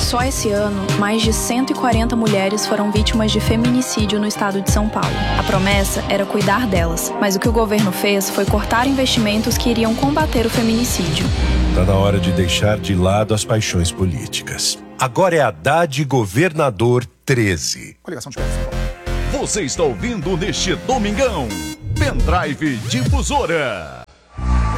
Só esse ano, mais de 140 mulheres foram vítimas de feminicídio no estado de São Paulo. A promessa era cuidar delas, mas o que o governo fez foi cortar investimentos que iriam combater o feminicídio. Tá na hora de deixar de lado as paixões políticas. Agora é Haddad Governador 13. Coligação de São Paulo. Você está ouvindo neste domingão Pendrive Difusora.